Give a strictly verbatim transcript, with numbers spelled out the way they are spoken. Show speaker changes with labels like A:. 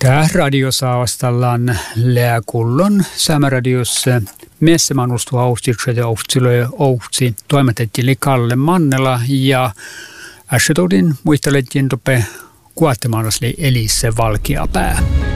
A: Tää radiosaavastallaan lääkullon säämäradios messemannustu austiksete auhtsille ohtsi toimitettiin Kalle Mannela ja äsken muistelettiin tope kuattemanasli Elisse Valkeapää.